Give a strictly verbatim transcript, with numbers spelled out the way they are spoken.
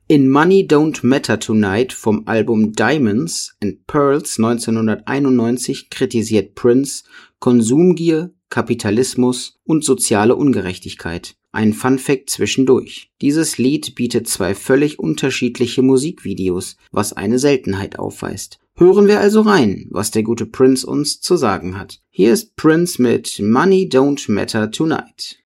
In Money Don't Matter Tonight vom Album Diamonds and Pearls neunzehnhunderteinundneunzig kritisiert Prince Konsumgier, Kapitalismus und soziale Ungerechtigkeit. Ein Funfact zwischendurch: Dieses Lied bietet zwei völlig unterschiedliche Musikvideos, was eine Seltenheit aufweist. Hören wir also rein, was der gute Prince uns zu sagen hat. Hier ist Prince mit Money Don't Matter Tonight.